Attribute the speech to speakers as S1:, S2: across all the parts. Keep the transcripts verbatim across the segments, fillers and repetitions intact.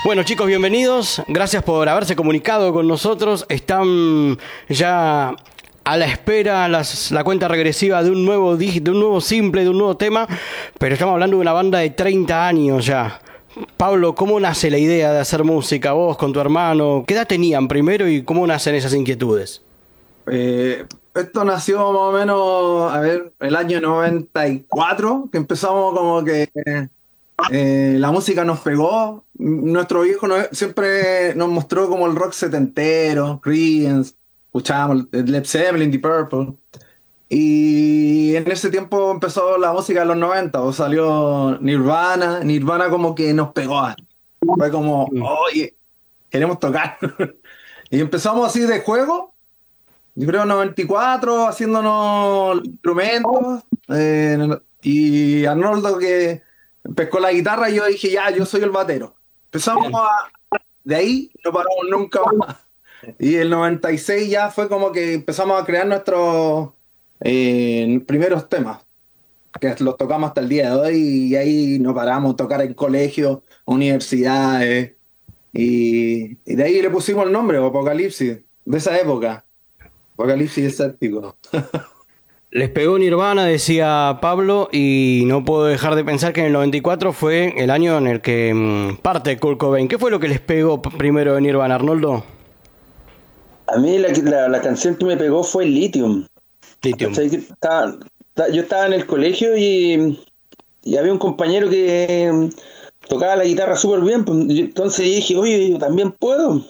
S1: Bueno, chicos, bienvenidos. Gracias por haberse comunicado con nosotros. Están ya a la espera, las, la cuenta regresiva de un nuevo dig- de un nuevo simple, de un nuevo tema, pero estamos hablando de una banda de treinta años ya. Pablo, ¿cómo nace la idea de hacer música? Vos con tu hermano, ¿qué edad tenían primero y cómo nacen esas inquietudes?
S2: Eh, esto nació más o menos, a ver, el año noventa y cuatro, que empezamos como que eh, la música nos pegó. Nuestro viejo nos- siempre nos mostró como el rock setentero, Creedence, escuchábamos Led Zeppelin, Deep Purple. Y en ese tiempo empezó la música de los noventa, o salió Nirvana. Nirvana como que nos pegó. Fue como,
S1: Mm.
S2: oye, queremos tocar. Y empezamos así de juego. Yo creo noventa y cuatro haciéndonos instrumentos. eh, y Arnoldo que pescó la guitarra y yo dije, ya, yo soy el batero. Empezamos
S1: Bien.
S2: a, de ahí no paramos nunca más. Y el noventa y seis ya fue como que empezamos a crear nuestros eh, primeros temas, que los tocamos hasta el día de hoy y ahí no paramos, tocar en colegios, universidades. Y, y de ahí le pusimos el nombre, Apocalipsis, de esa época. Apocalipsis escéptico.
S1: Les pegó Nirvana, decía Pablo, y no puedo dejar de pensar que en el noventa y cuatro fue el año en el que mm, parte Kurt Cobain. ¿Qué fue lo que les pegó p- primero de Nirvana, Arnoldo?
S3: A mí la, la, la canción que me pegó fue Lithium.
S1: Lithium.
S3: ¿Cachai? Que estaba- ta- yo estaba en el colegio y, y había un compañero que mm, tocaba la guitarra súper bien, pues, y entonces dije, oye, yo también puedo.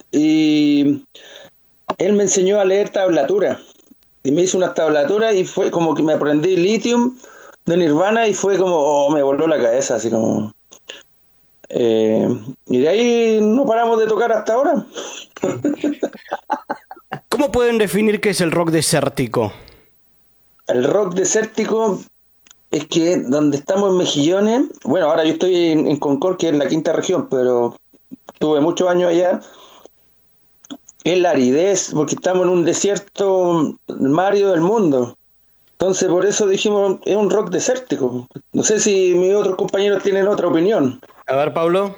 S3: Y él me enseñó a leer tablatura. Y me hizo unas tablaturas y fue como que me aprendí Lithium de Nirvana y fue como, oh, me voló la cabeza, así como... eh, y de ahí no paramos de tocar hasta ahora.
S1: ¿Cómo pueden definir qué es el rock desértico?
S3: El rock desértico es que donde estamos en Mejillones, bueno, ahora yo estoy en, en Concord, que es la quinta región, pero tuve muchos años allá, es la aridez, porque estamos en un desierto más árido del mundo. Entonces, por eso dijimos, es un rock desértico. No sé si mis otros compañeros tienen otra opinión.
S1: A ver, Pablo.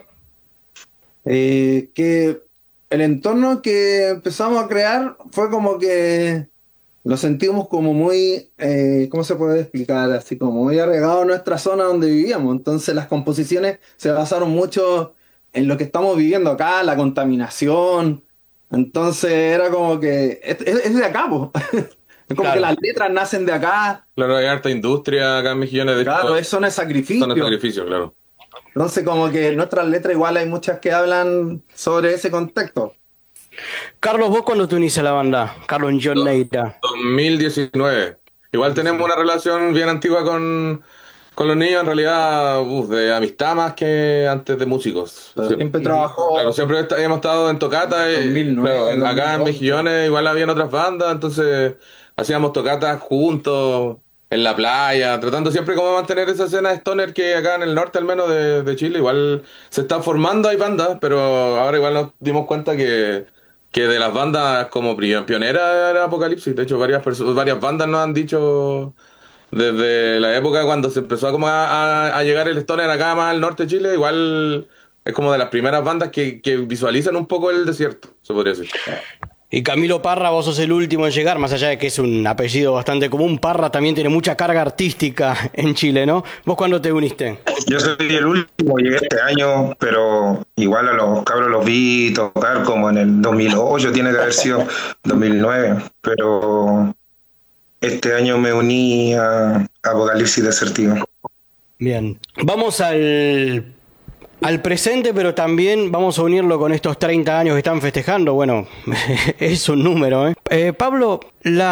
S2: Eh, que el entorno que empezamos a crear fue como que lo sentimos como muy, eh, ¿cómo se puede explicar? Así como muy arraigado a nuestra zona donde vivíamos. Entonces las composiciones se basaron mucho en lo que estamos viviendo acá, la contaminación. Entonces era como que es, es- es de acá, po. Es como que
S1: Claro.
S2: las letras nacen de acá.
S4: Claro, hay harta industria acá en Millones de
S2: Claro,
S4: hecho,
S2: es zona de
S4: son de
S2: sacrificio.
S4: sacrificio, claro.
S2: Entonces como que en nuestras letras igual hay muchas que hablan sobre ese contexto.
S1: Carlos, ¿vos cuándo te unís a la banda? Carlos John
S4: Do-
S1: Neira.
S4: dos mil diecinueve. Igual tenemos una relación bien antigua con, con los niños, en realidad, uf, de amistad más que antes de músicos. Sí.
S2: Siempre
S1: Ujú.
S4: Claro,
S2: trabajó
S4: siempre est- hemos estado en tocata, y, claro,
S2: dos mil nueve,
S4: en- acá en
S2: dos mil ocho.
S4: Mejillones igual habían otras bandas, entonces hacíamos tocatas juntos, en la playa, tratando siempre como de mantener esa escena stoner que acá en el norte al menos de, de Chile igual se está formando, hay bandas, pero ahora igual nos dimos cuenta que, que de las bandas como pri- pionera era Apocalipsis. De hecho varias perso- varias bandas nos han dicho desde la época cuando se empezó a, como a, a- a llegar el stoner acá más al norte de Chile, igual es como de las primeras bandas que, que visualizan un poco el desierto, se podría decir.
S1: Y Camilo Parra, vos sos el último en llegar, más allá de que es un apellido bastante común. Parra también tiene mucha carga artística en Chile, ¿no? ¿Vos cuándo te uniste?
S5: Yo soy el último, llegué este año, pero igual a los cabros los vi tocar como en el dos mil ocho, tiene que haber sido dos mil nueve, pero este año me uní a Apocalipsis Desertivo.
S1: Bien. Vamos al, al presente, pero también vamos a unirlo con estos treinta años que están festejando. Bueno, es un número, ¿eh? Eh, Pablo,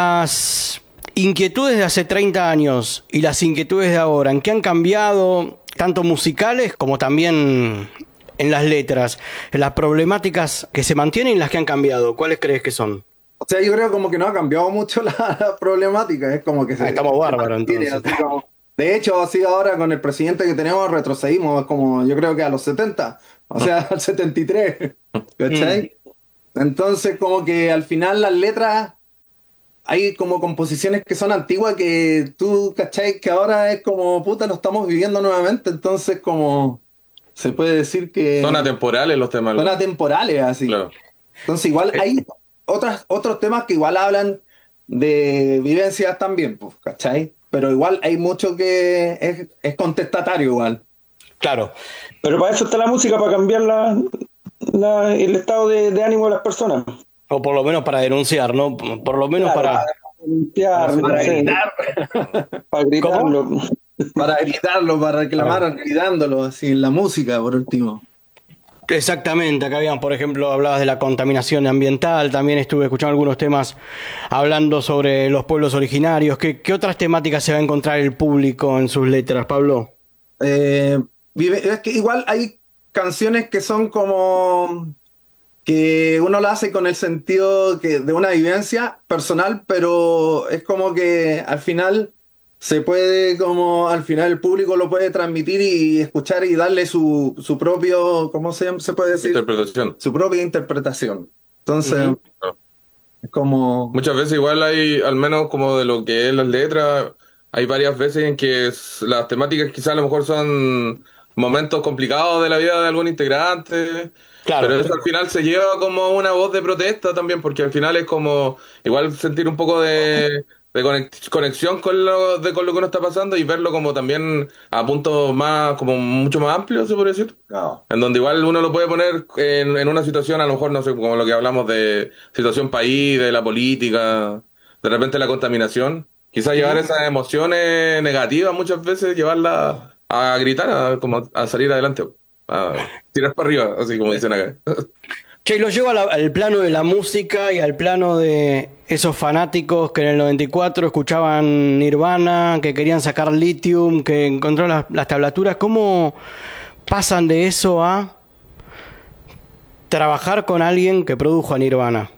S1: las inquietudes de hace treinta años y las inquietudes de ahora, ¿en qué han cambiado, tanto musicales como también en las letras? Las problemáticas que se mantienen y las que han cambiado, ¿cuáles crees que son?
S2: O sea, yo creo como que no ha cambiado mucho la, la problemática, es como que
S1: Ah,
S2: se,
S1: estamos
S2: se
S1: bárbaros
S2: mantiene
S1: entonces.
S2: así como... De hecho, así ahora con el presidente que tenemos retrocedimos como yo creo que a los setenta, o sea, al setenta y tres,
S1: Mm.
S2: ¿cachai? Entonces como que al final las letras, hay como composiciones que son antiguas que tú, ¿cachai? Que ahora es como, puta, lo estamos viviendo nuevamente, entonces como... Se puede decir que
S4: Son atemporales los temas.
S2: son atemporales, así.
S4: Claro.
S2: Entonces igual hay otras, otros temas que igual hablan de vivencias también, pues, ¿cachai? Pero igual hay mucho que es, es contestatario igual.
S1: Claro.
S3: Pero para eso está la música, para cambiar la, la- el estado de, de ánimo de las personas.
S1: O por lo menos para denunciar, ¿no? Por lo menos
S3: Claro,
S1: para...
S3: limpiar, no
S2: Para
S3: sé,
S2: gritar,
S3: para gritarlo.
S2: para gritarlo, para reclamar, gritándolo, así en la música, por último.
S1: Exactamente, acá habían, por ejemplo, hablabas de la contaminación ambiental, también estuve escuchando algunos temas hablando sobre los pueblos originarios. ¿Qué, qué otras temáticas se va a encontrar el público en sus letras, Pablo?
S2: Eh, vive- es que igual hay canciones que son como que uno lo hace con el sentido que, de una vivencia personal, pero es como que al final se puede, como al final el público lo puede transmitir y escuchar y darle su, su propio, ¿cómo se, llama? Se puede decir?
S4: Interpretación.
S2: Su propia interpretación. Entonces,
S1: Ujú.
S2: es como...
S4: Muchas veces igual hay, al menos como de lo que es las letras, hay varias veces en que s- las temáticas quizás a lo mejor son momentos complicados de la vida de algún integrante,
S1: Claro.
S4: pero eso al final se lleva como una voz de protesta también, porque al final es como igual sentir un poco de, de conex- conexión con lo, de, con lo que uno está pasando y verlo como también a puntos más, como mucho más amplios, se podría decir.
S2: No.
S4: En donde igual uno lo puede poner en, en una situación, a lo mejor, no sé, como lo que hablamos de situación país, de la política, de repente la contaminación. Quizás llevar esas emociones negativas muchas veces, llevarlas a gritar, a, como a salir adelante, a tirar para arriba, así como dicen acá.
S1: Che, y lo llevo a la- al plano de la música y al plano de esos fanáticos que en el noventa y cuatro escuchaban Nirvana, que querían sacar Lithium, que encontró las, las tablaturas. ¿Cómo pasan de eso a trabajar con alguien que produjo a Nirvana?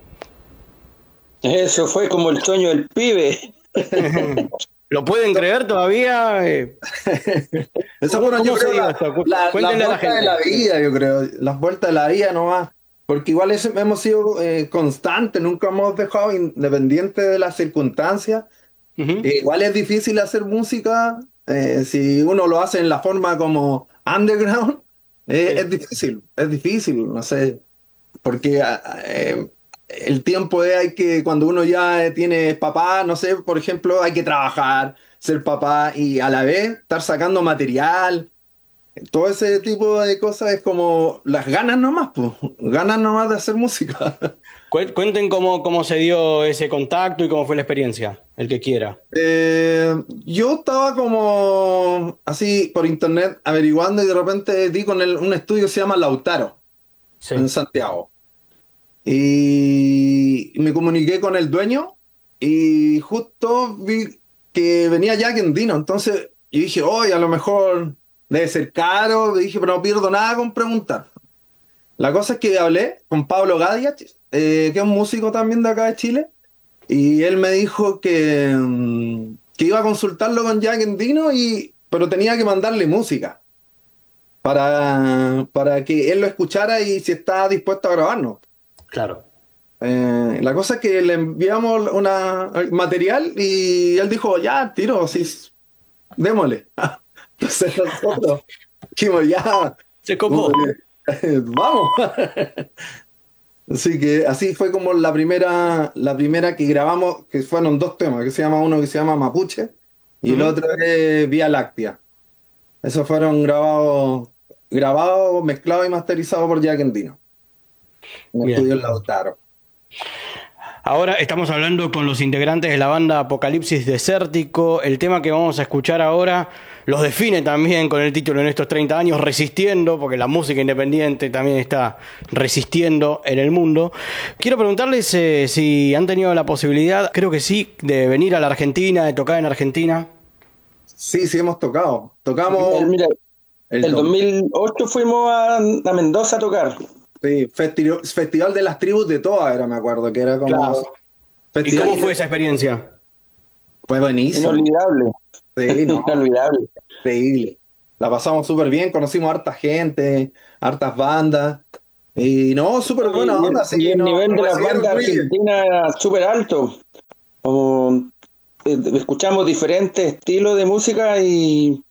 S3: Eso fue como el sueño del pibe.
S1: ¿Lo pueden creer todavía? Eh,
S2: Eso
S1: ¿Cómo-
S2: fueron, yo
S1: cómo se
S2: creo,
S1: dio
S2: la-
S1: esto? Cu-
S2: la- las
S1: cuéntenle a la
S2: vueltas de
S1: gente.
S2: la vida, yo creo. Las vueltas de la vida nomás. Porque igual es- hemos sido eh, constantes, nunca hemos dejado independiente de las circunstancias.
S1: Ujú.
S2: Eh, igual es difícil hacer música eh, si uno lo hace en la forma como underground. eh,
S1: Sí.
S2: Es difícil, es difícil, no sé. Porque ah, eh, el tiempo es, hay que, cuando uno ya eh, tiene papá, no sé, por ejemplo, hay que trabajar, ser papá y a la vez estar sacando material. Todo ese tipo de cosas es como las ganas nomás, pues, ganas nomás de hacer música.
S1: Cué- Cuenten cómo, cómo se dio ese contacto y cómo fue la experiencia, el que quiera.
S2: Eh, yo estaba como así por internet averiguando y de repente di con el- un estudio que se llama Lautaro
S1: Sí.
S2: en Santiago. Y me comuniqué con el dueño y justo vi que venía Jack Endino. Entonces yo dije, oye, a lo mejor debe ser caro. Dije, pero no pierdo nada con preguntar. La cosa es que hablé con Pablo Gadiach, eh, que es un músico también de acá de Chile, y él me dijo que, mm, que iba a consultarlo con Jack Endino, y, pero tenía que mandarle música para, para que él lo escuchara y si estaba dispuesto a grabarnos.
S1: Claro.
S2: Eh, la cosa es que le enviamos una material y él dijo, ya, tiro, sí, démosle. Entonces nosotros dijimos, ya,
S1: Se copó.
S2: vamos. Así que así fue como la primera, la primera que grabamos, que fueron dos temas, que se llama uno que se llama Mapuche y el
S1: Ujú.
S2: otro es Vía Láctea. Esos fueron grabados, grabados, mezclados y masterizados por Jack Endino. En el
S1: Bien.
S2: estudio en Lautaro.
S1: Ahora estamos hablando con los integrantes de la banda Apocalipsis Desértico. El tema que vamos a escuchar ahora los define también con el título en estos treinta años, Resistiendo, porque la música independiente también está resistiendo en el mundo. Quiero preguntarles eh, si han tenido la posibilidad, creo que sí, de venir a la Argentina, de tocar en Argentina.
S2: Sí, sí hemos tocado. Tocamos
S3: El, mira,
S2: el,
S3: el
S2: dos-
S3: dos mil ocho fuimos a, a Mendoza a tocar.
S2: sí, festi- Festival de las Tribus de Toa, era, me acuerdo, que era como...
S1: Claro. ¿Y
S2: Festival-
S1: cómo fue esa experiencia?
S2: Fue buenísimo.
S3: Inolvidable.
S2: Sí, no,
S3: Inolvidable.
S2: increíble. La pasamos súper bien, conocimos harta gente, hartas bandas. Y no, súper buena
S3: Y el-
S2: onda,
S3: y
S2: sí.
S3: el
S2: no,
S3: nivel de las
S2: recibieron
S3: bandas
S2: muy bien.
S3: argentinas era súper alto. Como, eh, escuchamos diferentes estilos de música y,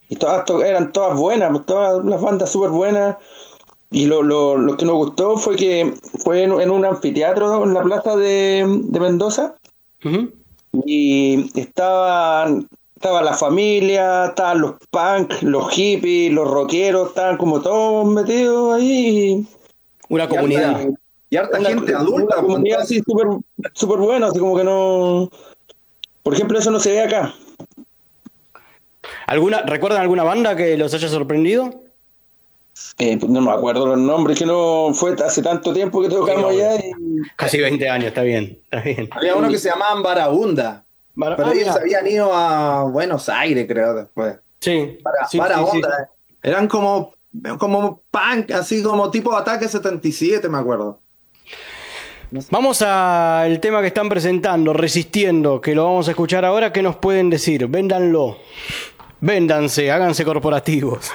S3: y todas to- eran todas buenas, pues, todas las bandas súper buenas. Y lo, lo, lo que nos gustó fue que fue en, en un anfiteatro en la plaza de, de Mendoza,
S1: Ujú.
S3: y estaban, estaba la familia, estaban los punk, los hippies, los rockeros, estaban como todos metidos ahí.
S1: Una
S2: Y harta,
S1: comunidad.
S2: y harta
S3: Una,
S2: gente
S3: una
S2: adulta, pues,
S3: comunidad así
S2: entonces,
S3: súper súper buena, así como que no... Por ejemplo, eso no se ve acá.
S1: ¿Alguna, ¿Recuerdan alguna banda que los haya sorprendido?
S3: Eh, pues no me acuerdo los nombres, que no fue hace tanto tiempo que tocamos
S1: Sí,
S3: allá.
S1: obvio.
S3: Y,
S1: Casi veinte años, está bien, está bien.
S2: había uno que se llamaban Barabunda,
S1: Bar-
S2: pero
S1: ah,
S2: ellos se
S1: mirá.
S2: habían ido a Buenos Aires, creo, después.
S1: Sí,
S2: Para,
S1: sí,
S2: para
S1: sí, sí.
S2: onda. Eran como, como punk, así como tipo Ataque setenta y siete, me acuerdo.
S1: Vamos al tema que están presentando, Resistiendo, que lo vamos a escuchar ahora. ¿Qué nos pueden decir? Véndanlo. Véndanse, háganse corporativos.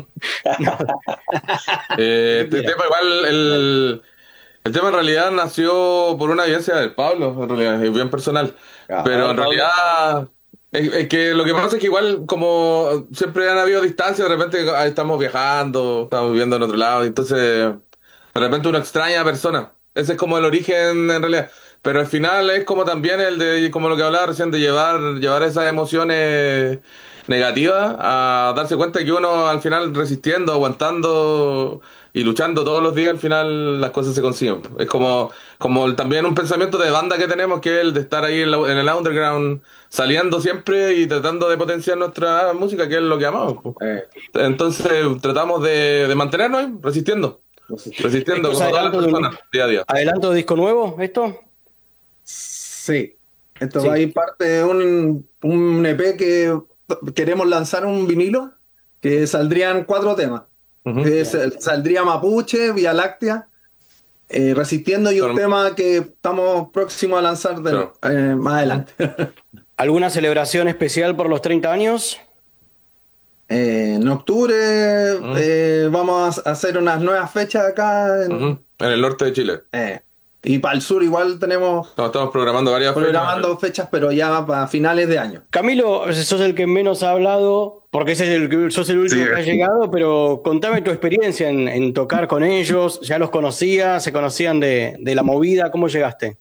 S4: Eh, este tema igual, el, el tema en realidad nació por una vivencia del Pablo, en realidad, es bien personal.
S2: Ah,
S4: Pero en
S2: Pablo.
S4: realidad, es, es que lo que pasa es que igual, como siempre han habido distancias, de repente ah, estamos viajando, estamos viviendo en otro lado, y entonces de repente uno extraña a personas. Ese es como el origen en realidad. Pero al final es como también el de, como lo que hablaba recién, de llevar, llevar esas emociones negativas a darse cuenta que uno al final resistiendo, aguantando y luchando todos los días, al final las cosas se consiguen. Es como, como el- también un pensamiento de banda que tenemos, que es el de estar ahí en, la- en el underground, saliendo siempre y tratando de potenciar nuestra música, que es lo que amamos, po.
S2: Eh,
S4: Entonces tratamos de, de mantenernos ahí, resistiendo, resistiendo
S1: ¿Esto es
S4: como todas las
S1: adelanto de
S4: personas,
S1: un,
S4: día a día.
S1: adelanto de disco nuevo, esto?
S2: sí, esto
S1: Sí.
S2: va a ir parte de un, un E P que queremos lanzar, un vinilo, que saldrían cuatro temas.
S4: Ujú.
S2: Que es- saldría Mapuche, Vía Láctea, eh, Resistiendo, y un
S4: Claro.
S2: tema que estamos próximos a lanzar de-
S4: Claro.
S2: eh, más adelante.
S1: ¿Alguna celebración especial por los treinta años?
S2: Eh, en octubre
S4: Mm.
S2: eh, vamos a hacer unas nuevas fechas acá en-
S4: Ujú. En el norte de Chile.
S2: eh, y para el sur igual tenemos
S4: Estamos, estamos programando varias
S2: programando fechas, pero ya para finales de año.
S1: Camilo, sos el que menos ha hablado, porque ese es el, que- sos el último
S5: Sí.
S1: que ha llegado, pero contame tu experiencia en, en tocar con ellos. ¿Ya los conocías? ¿Se conocían de, de la movida? ¿Cómo llegaste?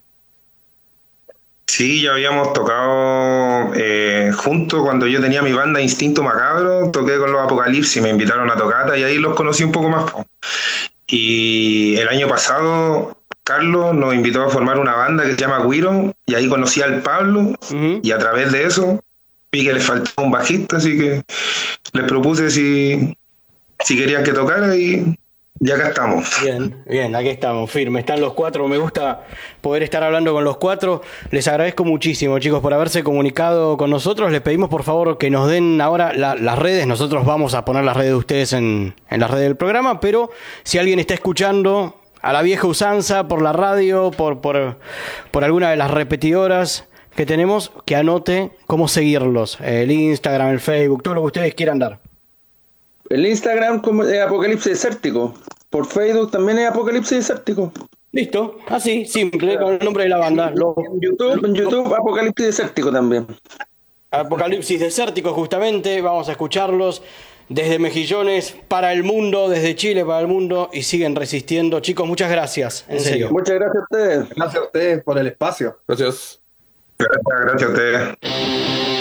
S5: Sí, ya habíamos tocado eh, juntos cuando yo tenía mi banda Instinto Macabro, toqué con los Apocalipsis, me invitaron a tocata y ahí los conocí un poco más, po. Y el año pasado Carlos nos invitó a formar una banda que se llama Guiro y ahí conocí al Pablo
S1: Ujú.
S5: y a través de eso vi que les faltaba un bajista, así que les propuse si, si querían que tocara y ya acá estamos.
S1: Bien, bien, aquí estamos, firme. Están los cuatro. Me gusta poder estar hablando con los cuatro. Les agradezco muchísimo, chicos, por haberse comunicado con nosotros. Les pedimos, por favor, que nos den ahora la- las redes. Nosotros vamos a poner las redes de ustedes en, en las redes del programa, pero si alguien está escuchando a la vieja usanza por la radio, por, por, por alguna de las repetidoras que tenemos, que anote cómo seguirlos. El Instagram, el Facebook, todo lo que ustedes quieran dar.
S3: El Instagram como es Apocalipsis Desértico. Por Facebook también es Apocalipsis Desértico.
S1: Listo, así, simple, con el nombre de la banda. Lo-
S3: En YouTube, en YouTube Apocalipsis Desértico también.
S1: Apocalipsis Desértico, justamente, vamos a escucharlos desde Mejillones para el mundo, desde Chile para el mundo, y siguen resistiendo. Chicos, muchas gracias, en serio.
S3: Muchas gracias a ustedes.
S2: Gracias a ustedes por el espacio.
S4: Gracias.
S5: Gracias, gracias a ustedes.